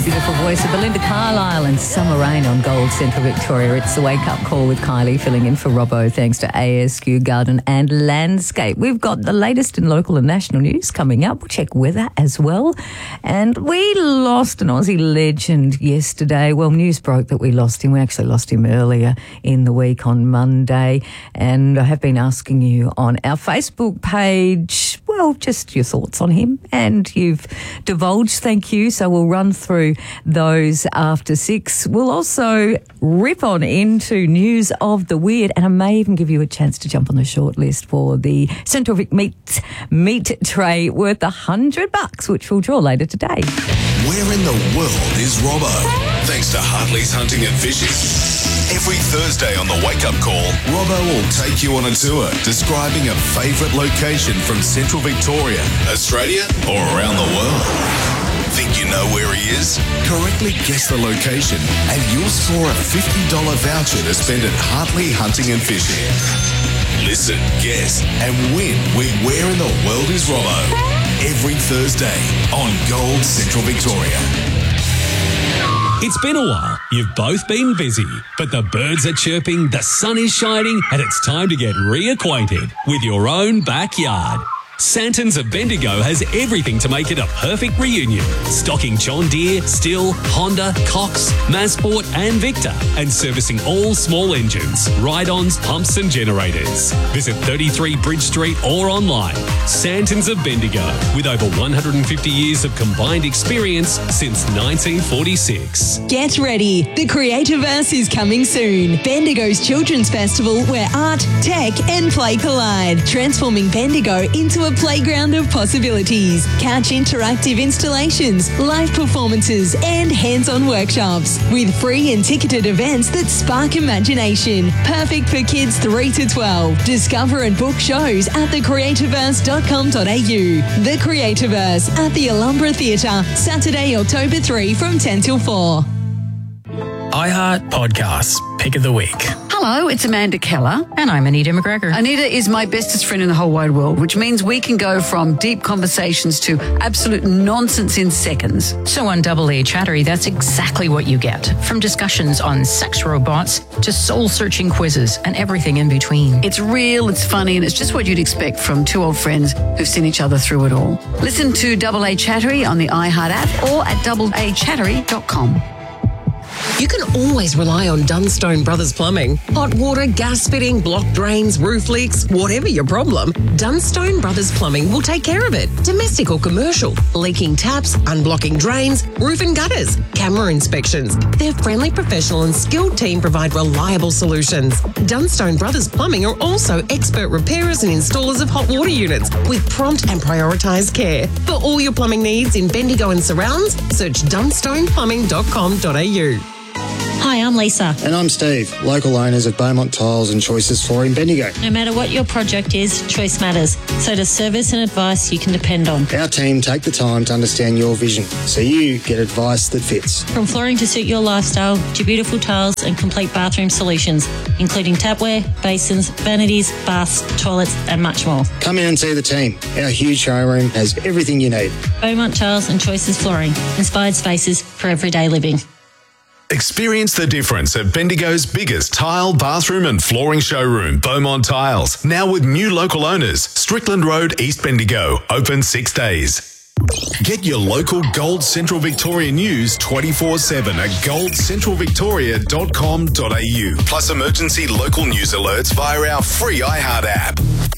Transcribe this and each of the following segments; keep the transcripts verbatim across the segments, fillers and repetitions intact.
beautiful voice of Belinda Carlisle and Summer Rain on Gold Central Victoria. It's the Wake Up Call with Kylie filling in for Robbo thanks to A S Q Garden and Landscape. We've got the latest in local and national news coming up. We'll check weather as well. And we lost an Aussie legend yesterday. Well, news broke that we lost him. We actually lost him earlier in the week on Monday. And I have been asking you on our Facebook page, well, just your thoughts on him. And you've divulged, thank you. So we'll run through those after six. We'll also rip on into news of the weird, and I may even give you a chance to jump on the short list for the Central Vic meat meat tray worth a hundred bucks, which we'll draw later today. Where in the world is Robbo? Thanks to Hartley's Hunting and Fishing. Every Thursday on the Wake Up Call, Robbo will take you on a tour describing a favourite location from Central Victoria, Australia or around the world. Think you know where he is? Correctly guess the location and you'll score a fifty dollars voucher to spend at Hartley Hunting and Fishing. Listen, guess and win with Where in the World is Robbo? Every Thursday on Gold Central Victoria. It's been a while. You've both been busy, but the birds are chirping, the sun is shining, and it's time to get reacquainted with your own backyard. Santons of Bendigo has everything to make it a perfect reunion. Stocking John Deere, Stihl, Honda, Cox, Mazsport and Victor, and servicing all small engines, ride-ons, pumps and generators. Visit thirty-three Bridge Street or online. Santons of Bendigo, with over one hundred fifty years of combined experience since nineteen forty-six. Get ready. The Creativerse is coming soon. Bendigo's Children's Festival where art, tech and play collide, transforming Bendigo into a playground of possibilities. Catch interactive installations, live performances and hands-on workshops with free and ticketed events that spark imagination. Perfect for kids three to twelve. Discover and book shows at the creativerse dot com dot a u. The Creativerse at the Alhambra Theatre, Saturday, October third from ten till four. iHeart Podcasts, Pick of the Week. Hello, it's Amanda Keller. And I'm Anita McGregor. Anita is my bestest friend in the whole wide world, which means we can go from deep conversations to absolute nonsense in seconds. So on Double A Chattery, that's exactly what you get. From discussions on sex robots to soul-searching quizzes and everything in between. It's real, it's funny, and it's just what you'd expect from two old friends who've seen each other through it all. Listen to Double A Chattery on the iHeart app or at double a chattery dot com. You can always rely on Dunstone Brothers Plumbing. Hot water, gas fitting, block drains, roof leaks, whatever your problem, Dunstone Brothers Plumbing will take care of it. Domestic or commercial, leaking taps, unblocking drains, roof and gutters, camera inspections. Their friendly, professional and skilled team provide reliable solutions. Dunstone Brothers Plumbing are also expert repairers and installers of hot water units with prompt and prioritised care. For all your plumbing needs in Bendigo and surrounds, search dunstone plumbing dot com dot a u. Hi, I'm Lisa. And I'm Steve, local owners of Beaumont Tiles and Choices Flooring Bendigo. No matter what your project is, choice matters. So does service and advice you can depend on. Our team take the time to understand your vision, so you get advice that fits. From flooring to suit your lifestyle, to beautiful tiles and complete bathroom solutions, including tapware, basins, vanities, baths, toilets and much more. Come in and see the team. Our huge showroom has everything you need. Beaumont Tiles and Choices Flooring. Inspired spaces for everyday living. Experience the difference at Bendigo's biggest tile, bathroom and flooring showroom, Beaumont Tiles. Now with new local owners, Strickland Road, East Bendigo, open six days. Get your local Gold Central Victoria news twenty-four seven at gold central victoria dot com dot a u. Plus emergency local news alerts via our free iHeart app.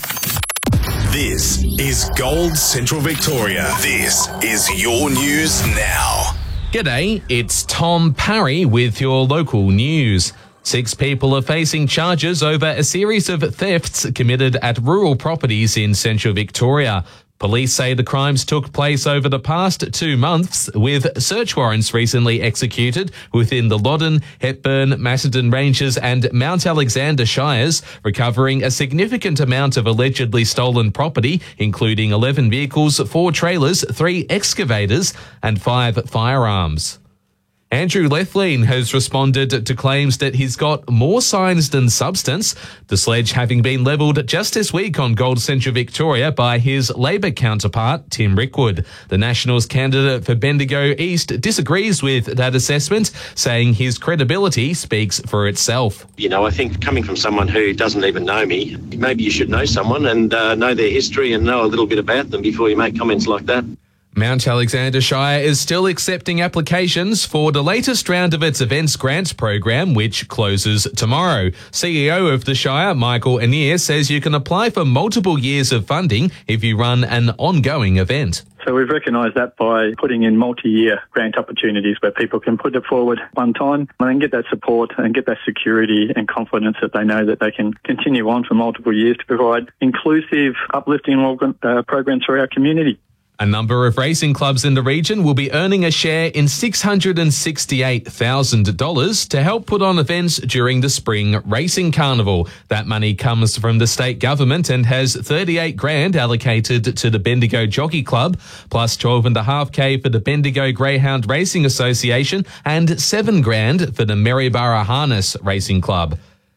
This is Gold Central Victoria. This is your news now. G'day, it's Tom Parry with your local news. Six people are facing charges over a series of thefts committed at rural properties in Central Victoria. Police say the crimes took place over the past two months, with search warrants recently executed within the Loddon, Hepburn, Macedon Ranges and Mount Alexander Shires, recovering a significant amount of allegedly stolen property, including eleven vehicles, four trailers, three excavators and five firearms. Andrew Lethlean has responded to claims that he's got more signs than substance, the sledge having been levelled just this week on Gold Central Victoria by his Labor counterpart, Tim Rickwood. The Nationals candidate for Bendigo East disagrees with that assessment, saying his credibility speaks for itself. You know, I think coming from someone who doesn't even know me, maybe you should know someone and uh, know their history and know a little bit about them before you make comments like that. Mount Alexander Shire is still accepting applications for the latest round of its Events Grants program, which closes tomorrow. C E O of the Shire, Michael Anir, says you can apply for multiple years of funding if you run an ongoing event. So we've recognised that by putting in multi-year grant opportunities where people can put it forward one time and then get that support and get that security and confidence that they know that they can continue on for multiple years to provide inclusive, uplifting uh, programs for our community. A number of racing clubs in the region will be earning a share in six hundred sixty-eight thousand dollars to help put on events during the Spring Racing Carnival. That money comes from the state government and has thirty-eight grand allocated to the Bendigo Jockey Club, plus twelve and a half K for the Bendigo Greyhound Racing Association and seven grand for the Maryborough Harness Racing Club.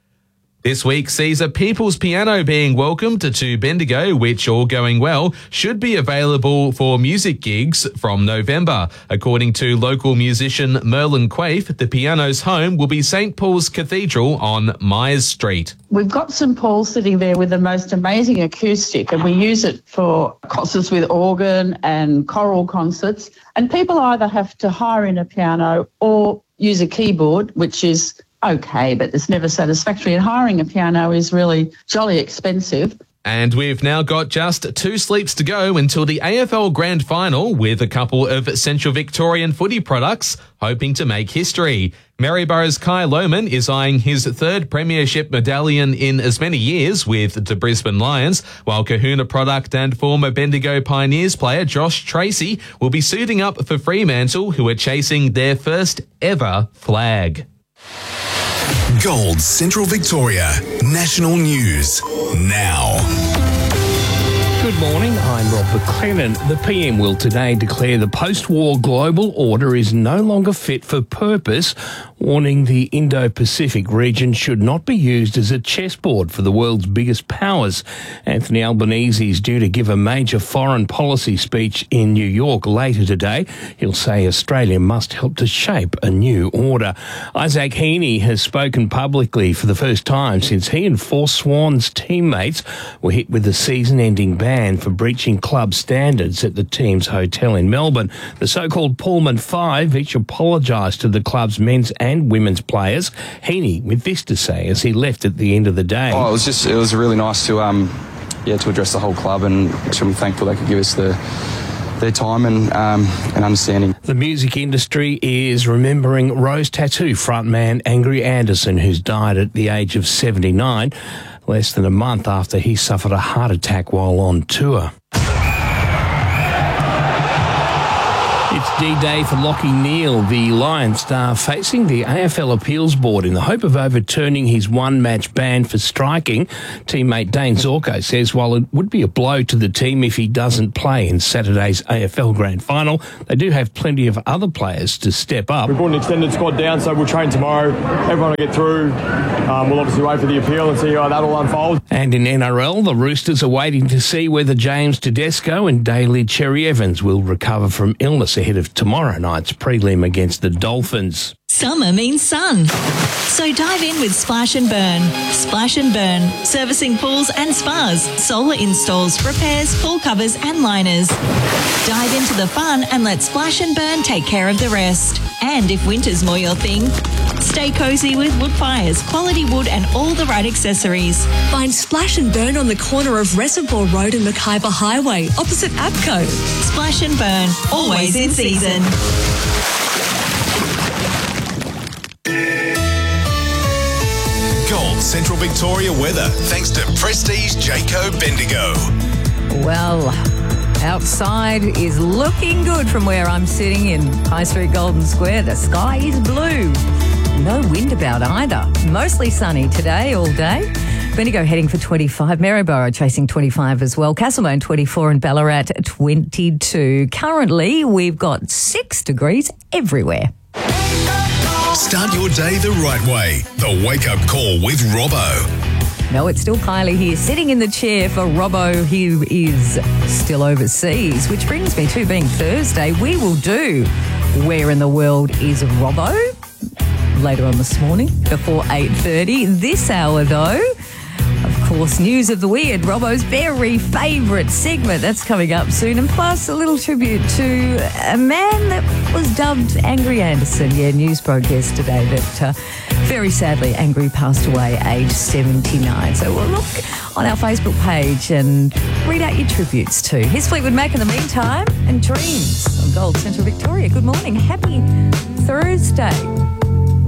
This week sees a People's Piano being welcomed to Bendigo, which, all going well, should be available for music gigs from November. According to local musician Merlin Quaife, the piano's home will be Saint Paul's Cathedral on Myers Street. We've got Saint Paul sitting there with the most amazing acoustic, and we use it for concerts with organ and choral concerts. And people either have to hire in a piano or use a keyboard, which is okay, but it's never satisfactory. And hiring a piano is really jolly expensive. And we've now got just two sleeps to go until the A F L Grand Final, with a couple of Central Victorian footy products hoping to make history. Maryborough's Kai Lohman is eyeing his third premiership medallion in as many years with the Brisbane Lions, while Kahuna product and former Bendigo Pioneers player Josh Tracy will be suiting up for Fremantle, who are chasing their first ever flag. Gold Central Victoria National News now. Good morning, I'm Rob McLennan. The P M will today declare the post-war global order is no longer fit for purpose, warning the Indo-Pacific region should not be used as a chessboard for the world's biggest powers. Anthony Albanese is due to give a major foreign policy speech in New York later today. He'll say Australia must help to shape a new order. Isaac Heaney has spoken publicly for the first time since he and four Swans teammates were hit with a season-ending ban for breaching club standards at the team's hotel in Melbourne. The so-called Pullman Five each apologised to the club's men's and women's players. Heaney with this to say as he left at the end of the day. Oh, it was just it was really nice to um yeah to address the whole club, and I'm thankful they could give us the their time and um, and understanding. The music industry is remembering Rose Tattoo frontman Angry Anderson, who's died at the age of seventy-nine, less than a month after he suffered a heart attack while on tour. It's D-Day for Lachie Neale, the Lion star, facing the A F L Appeals Board in the hope of overturning his one-match ban for striking. Teammate Dane Zorko says while it would be a blow to the team if he doesn't play in Saturday's A F L Grand Final, they do have plenty of other players to step up. We brought an extended squad down, so we'll train tomorrow. Everyone will get through. Um, we'll obviously wait for the appeal and see how that'll unfold. And in N R L, the Roosters are waiting to see whether James Tedesco and Daly Cherry Evans will recover from illness ahead of tomorrow night's prelim against the Dolphins. Summer means sun. So dive in with Splash and Burn. Splash and Burn, servicing pools and spas, solar installs, repairs, pool covers and liners. Dive into the fun and let Splash and Burn take care of the rest. And if winter's more your thing, stay cozy with wood fires, quality wood and all the right accessories. Find Splash and Burn on the corner of Reservoir Road and Mackayba Highway, opposite APCO. Splash and Burn, always in season. Gold Central Victoria weather, thanks to Prestige Jayco Bendigo. Well, outside is looking good from where I'm sitting in High Street Golden Square. The sky is blue. No wind about either. Mostly sunny today, all day. Bendigo heading for twenty-five. Maryborough chasing twenty-five as well. Castlemaine twenty-four and Ballarat twenty-two. Currently, we've got six degrees everywhere. Start your day the right way. The Wake Up Call with Robbo. No, it's still Kylie here, sitting in the chair for Robbo, who is still overseas, which brings me to being Thursday. We will do Where in the World is Robbo later on this morning before eight thirty. This hour, though, of course, News of the Weird, Robbo's very favourite segment. That's coming up soon. And plus, a little tribute to a man that was dubbed Angry Anderson. Yeah, news broke yesterday that uh, very sadly Angry passed away aged seventy-nine. So we'll look on our Facebook page and read out your tributes too. Here's Fleetwood Mac in the meantime and Dreams on Gold Central Victoria. Good morning. Happy Thursday.